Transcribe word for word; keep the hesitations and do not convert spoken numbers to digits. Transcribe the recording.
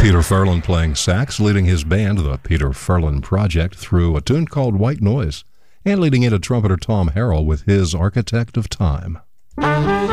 Peter Ferlin playing sax, leading his band, the Peter Ferlin Project, through a tune called White Noise, and leading into trumpeter Tom Harrell with his Architect of Time.